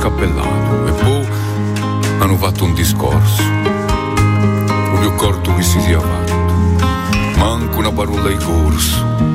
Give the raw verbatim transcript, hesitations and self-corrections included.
accappellato e poi hanno fatto un discorso. Non più corto che si sia fatto, manco una parola di corso.